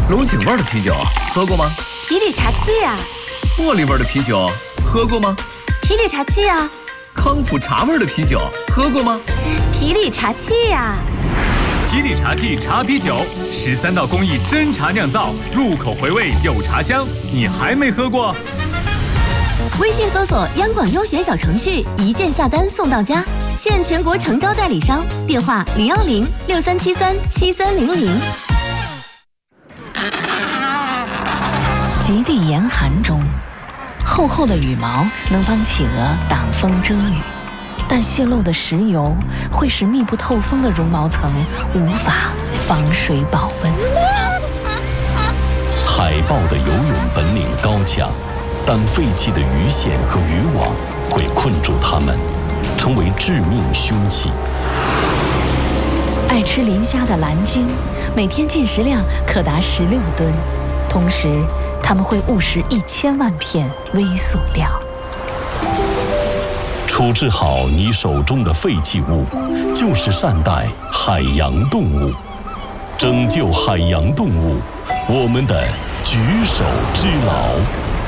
龙井味的啤酒喝过吗？ 皮里茶气呀。 茉莉味的啤酒喝过吗？ 皮里茶气呀。 康普茶味的啤酒喝过吗？ 皮里茶气呀。 皮里茶气茶啤酒，13道工艺真茶酿造，入口回味有茶香。你还没喝过？ 微信搜索央广优选小程序，一键下单送到家，现全国诚招代理商，电话010-6373-7300。 极地严寒中，厚厚的羽毛能帮企鹅挡风遮雨，但泄漏的石油会使密不透风的绒毛层无法防水保温。 海豹的游泳本领高强，但废弃的鱼线和渔网会困住它们，成为致命凶器。 爱吃磷虾的蓝鲸，每天进食量可达16吨，同时它们会误食1000万片微塑料。 处置好你手中的废弃物，就是善待海洋动物，拯救海洋动物，我们的举手之劳。